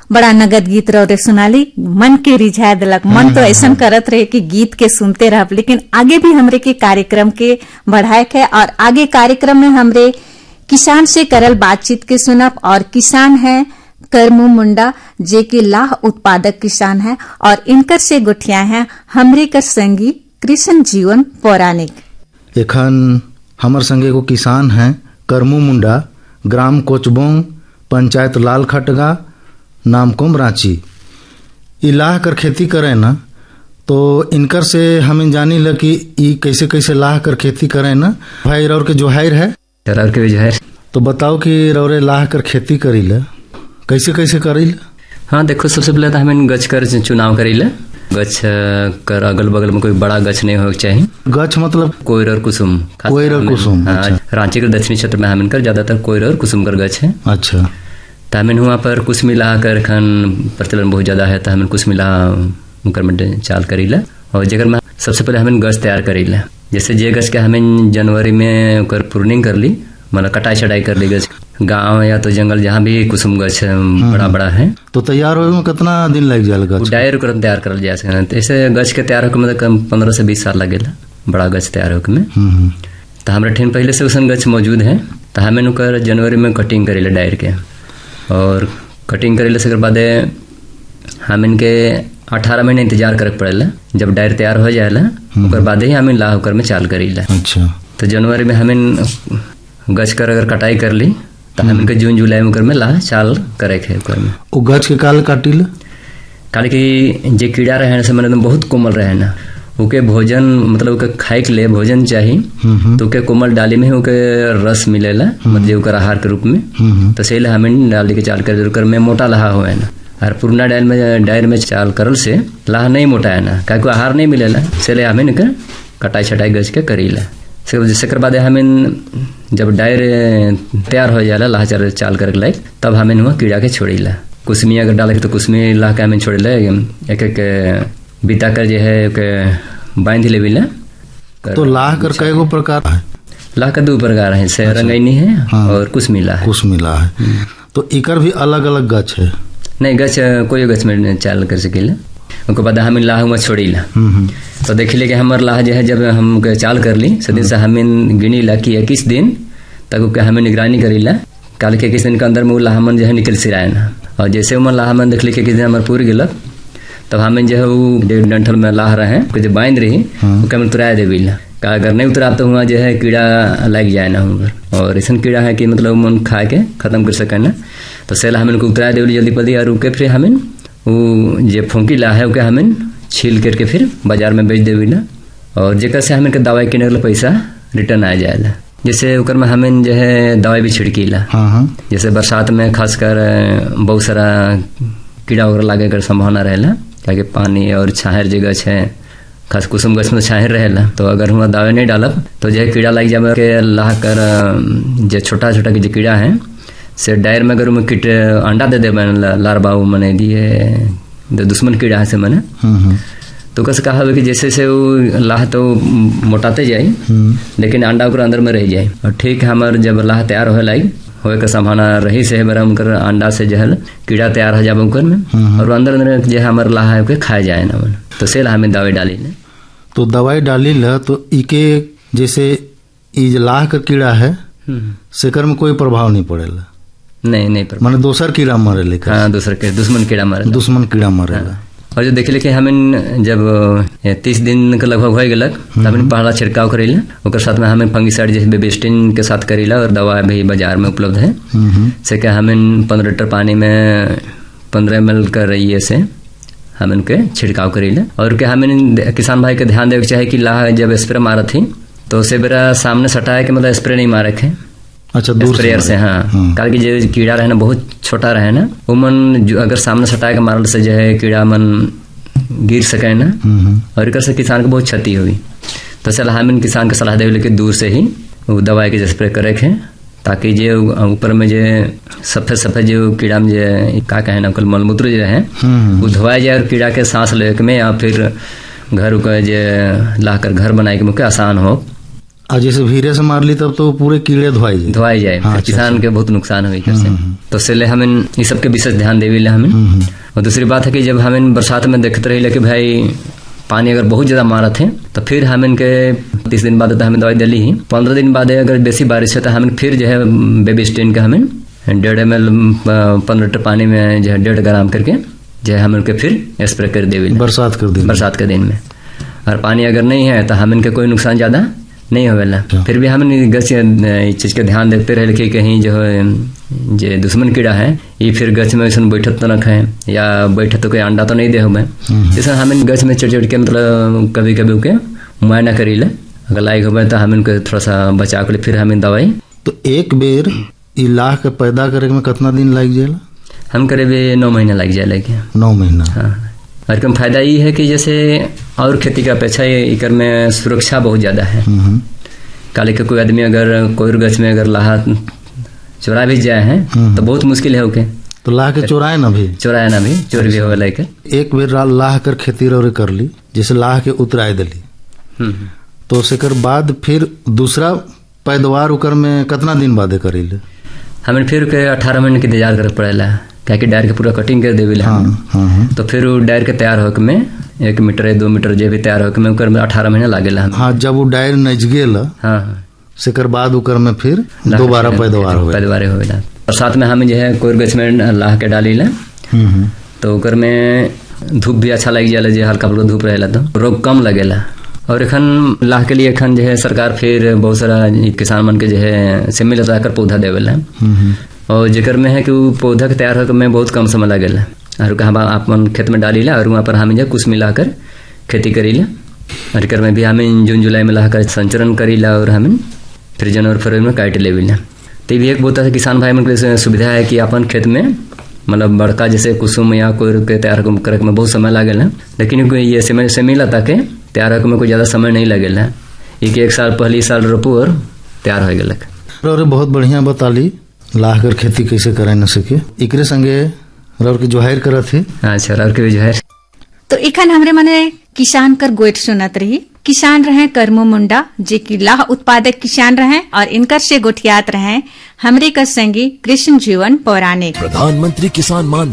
बड़ा नगद गीत रहे सुनाली, मन के रिझा दिलक। मन तो ऐसा करत रहे कि गीत के सुनते रह, लेकिन आगे भी हमरे के कार्यक्रम के बढ़ाए है और आगे कार्यक्रम में हमरे किसान से करल बातचीत के सुनब। और किसान है करमू मुंडा, जे के लाह उत्पादक किसान है और इनकर से गुठिया है हमरे कर संगी कृष्ण जीवन पौराणिक। एखन हमर संगे को किसान है करमू मुंडा, ग्राम कोचबोंग, पंचायत लाल खटगा, नाम कोम रांची। लाह कर खेती करे ना, तो इनकर से हमें जानी ल कि ई कैसे कैसे लाह कर खेती करे ना। भाई रौर के जोहार है, रौर के जोहार। तो बताओ कि रौरे लाह कर खेती करी ल कैसे कैसे करी ल? हाँ देखो, सबसे पहले तो हमें गछ कर चुनाव करी ल। गछ कर अगल बगल में कोई बड़ा गछ नहीं होना चाहिए। गछ मतलब कोयर और कुसुम। कोयर और कुसुम। अच्छा। रांची के दक्षिणी क्षेत्र में हमें कर ज्यादातर कोयर और कुसुम कर गछ है। अच्छा। तो हमें वहाँ पर कुछ मिला कर खन प्रचलन बहुत ज्यादा है, तो हमें कुछ मिला उनकर में चाल करी ला। और जगह में सबसे पहले हमें गछ तैयार करी ला। जैसे जे गछ के हमें जनवरी में उकर प्रूनिंग कर ली, मतलब कटाई छटाई कर ली गछ। गांव या तो जंगल जहाँ भी कुसुम गछ बड़ा बड़ा है, तो तैयार होने में कितना दिन लग जाएगा? डायर कर तैयार कर जा सकते। ऐसे गछ के तैयार होकर मतलब 15 से 20 साल लगेगा बड़ा गछ तैयार होकर में। तो हमारे ठेन पहले से उसन गछ मौजूद है, तो हमें उनकर जनवरी में कटिंग करेला डायर के। और कटिंग करेले से बाद हम इनके 18 महीने इंतजार करे पड़ेला। जब डायर तैयार हो जाएला उकर बाद ही हमें लाह होकर में चाल करीला। अच्छा। तो जनवरी में हमें गछ कर अगर कटाई कर ली, तो हम इनके जून जुलाई में में लाह चाल करे है। वो गछ के काल काटिल काले की जे कीड़ा रहे से मन बहुत कोमल रहे ना, ओके भोजन मतलब ओके खाए के लिए भोजन चाहिए, तो ओके कोमल डाली में ओके रस मिलेला, मतलब ओकर आहार के रूप में। तो सही हमें डाली के चाल कर में मोटा लाहा हो है ना। और पुराना डायर में चाल करल से लाहा नहीं मोटा है ना, क्या आहार नहीं मिलेला, से हमें कटाई छटाई गज के करीला। जिसके बाद हमें जब डायर तैयार हो जाएला लाह चाल कर लायक, तब हमें वहाँ कीड़ा के छोड़ीला। कुसमी अगर डाले तो कुसमी लाह के हमें छोड़ेला। एक एक बीता कर जो है बांध ले बिला। तो लाह कर कई गो प्रकार है? लाह का 2 प्रकार है, से रंगैनी है। हाँ। और कुसमिला है। कुसमिला है। तो इकर भी अलग अलग गछ है? नहीं, गछ कोई गछ में चाल कर सकेला। उसके बाद हमें लाह में छोड़ीला। तो देखिले कि हमार लाह जो है जब हम चाल कर ली सदी से हमें गिनी ला कि 21 दिन तक हमें निगरानी करीला। काल के 21 दिन के अंदर में लाह मन जो है निकल सिराए ना। और जैसे वो लाह मन देखली कि 21 दिन हमारे पूरी गिलक, तब हमें जो है वो 1.5 डंठल में लाह रहे जो बांध रही उसके हमें उतरा देवीला। अगर नहीं उतरा तो हुआ जो है कीड़ा लग जाए ना उनपर। और ऐसा कीड़ा है कि मतलब मन खा के खत्म कर सके ना, तो सेला हमें उनको उतरा देवी जल्दी पल्दी। और उके फिर हमें वो जो फूंकी ला है उके हमें छील करके फिर बाजार में बेच देवीला। और जेकर से हमें दवाई किने वाला पैसा रिटर्न आ जाएगा। जैसे उकर में हमें जो है दवाई भी छिड़कीला। जैसे बरसात में खासकर बहुत सारा कीड़ा वगैरह लागे कर संभावना रहेला, ताकि पानी और छाहर जगह है, खास कुसुम गछ में छाहर रहेला। तो अगर हुआ दवाई नहीं डालब तो जो कीड़ा लग जाए के लाह कर जो छोटा छोटा जो कीड़ा है से डायर में अगर कीट अंडा दे दे लार्वा मने दिए दुश्मन कीड़ा है से मने। तो कैसे कहा कि जैसे से वो लाह तो मोटाते जाए, लेकिन अंडा ओकर अंदर में रह जाए। और ठीक हमार जब लाह तैयार हो लाई होए का संभावना रही से बरा उनकर अंडा से जो है कीड़ा तैयार हो जाए उनकर में। और अंदर अंदर जो हमार लाह है के खाए जाए ना। तो सेल हमें दवाई डाली ना। तो दवाई डाली ला तो इके जैसे लाह का कीड़ा है सेकर में कोई प्रभाव नहीं पड़ेला? नहीं माने दूसर कीड़ा मरे? हाँ, दूसर के दुश्मन कीड़ा मरेला। और जो देखिले कि हमें जब 30 दिन के लगभग हो गलक तब हमें पहला छिड़काव करेला। और साथ में हमें फंगिसाइड जैसे बेबिस्टिन के साथ करेला। और दवा भी बाजार में उपलब्ध है। से क्या हमें 15 लीटर पानी में 15 ml कर रही है से हम उनके छिड़काव करेला। और क्या हमें किसान भाई के ध्यान देवे चाहिए कि लाह जब स्प्रे मारा थी तो उसे बेरा सामने सटाया कि मतलब स्प्रे नहीं मारे थे। अच्छा, दूर स्प्रेयर से। हाँ। कारण की जो कीड़ा रहे ना बहुत छोटा रहे ना, वो मन जो अगर सामने सटाए के मारल से जो है कीड़ा मन गिर सके ना, और एक से किसान को बहुत क्षति हुई। तो सलाह हम किसान के सलाह देवे कि दूर से ही वो दवाई के स्प्रे करे थे, ताकि जो ऊपर में जो सफेद सफेद जो कीड़ा में जो का कहे ना कल मलमूत्र जो है वो धोया जाए और कीड़ा के सांस ले में या फिर घर का जो ला कर घर बनाए के मुख्य आसान हो। और जैसे भीरे से मार ली तब तो पूरे कीड़े धोआई जाए। हाँ, किसान के बहुत नुकसान हुई से। तो इसलिए हमें इस सब के विशेष ध्यान देवे हमें। और दूसरी बात है कि जब हमें बरसात में देखते रही कि भाई पानी अगर बहुत ज्यादा मारा थे तो फिर हम इनके 30 दिन बाद तो हमें दवाई दिली ही। 15 दिन बाद अगर बेसी बारिश है तो हमें फिर जो है बेबी स्टेन का हमें 1.5 ml 15 लीटर पानी में जो है 1.5 ग्राम करके जो है हम इनके फिर स्प्रे कर देवे बरसात के दिन में। और पानी अगर नहीं है तो हम इनके कोई नुकसान ज्यादा नहीं होवेला। फिर भी हम गछ इस चीज के ध्यान देखते रहे कि कहीं जो है दुश्मन कीड़ा है ये फिर गछ में ऐसा बैठत तो न खाए या बैठे तो कोई अंडा तो नहीं दे हुए। जैसे हम गछ में चिड़ के मतलब कभी कभी के मुआयना करी ले, अगर लायक हो तो हम इनको थोड़ा सा बचा के फिर हमें दवाई। तो एक बेर इलाह के पैदा करे में कितना दिन लग जाएगा? हम करीब 9 महीना लग जाए। 9 महीना। हाँ। और कम फायदा ये है कि जैसे और खेती का अपेक्षा इकर में सुरक्षा बहुत ज्यादा है। काले के कोई आदमी अगर कोई गछ में अगर लाहा चोरा भी जाए है तो बहुत मुश्किल है ओके। तो लाह के चोराए ना भी चोरी भी होगा लाइक। एक बेर लाह कर खेती रो कर ली, जैसे लाह के उतराए दिली तो सेकर बाद फिर दूसरा पैदावार उकर में कितना दिन बाद करेले? हमें फिर के 18 महीने के इंतजार करे पड़ेला, क्या कि डायर के पूरा कटिंग कर देवे। तो फिर वो डायर के तैयार होके में 1 मीटर 2 मीटर जो भी तैयार होके में उकर में 18 महीना लागेला। हाँ, जब वो डायर नज गेल सेकर बाद उकर में फिर दोबारा पैदावार होवेला। और साथ में हम जो है कोई गछ में लाह के डाली ला तो उकर में धूप भी अच्छा लग जाला, जो हल्का फुल्का धूप रहेला तो रोग कम लगेला। और एखन लाह के लिए एखन जो है सरकार फिर बहुत सारा किसान मन के जो है सेमी लगा कर पौधा देवेला। और जेकर में है कि वो पौधा के तैयार होकर में बहुत कम समय लगेला। और हम अपन खेत में डाली ला और वहाँ पर हम जो कुछ मिलाकर खेती करी ला। और एकर में भी हमें जून जुलाई में लाकर संचरण करी ला और हमें फिर जनवरी फरवरी में काट लेवी ला। तो भी एक बहुत अच्छा किसान भाई मन के सुविधा है कि अपन खेत में मतलब बड़का जैसे कुसुम या कोई के तैयार करे में बहुत समय लागेला, लेकिन ये समय से मिला ताकि तैयार होकर में कोई ज्यादा समय नहीं लगेला। एक साल पहले साल रोपू और तैयार हो गया। और बहुत बढ़िया बताली लाह कर खेती कैसे करे न सके। एकरे संगे रौर के जोहार करत है। अच्छा, रौर के जोहार। तो इखन हमरे मने किसान कर गोइट सुनत रही। किसान रहे करमू मुंडा जे की लाह उत्पादक किसान रहे और इनकर से गोठियात रहे हमरे का संगी कृष्ण जीवन पौराणिक। प्रधानमंत्री किसान मान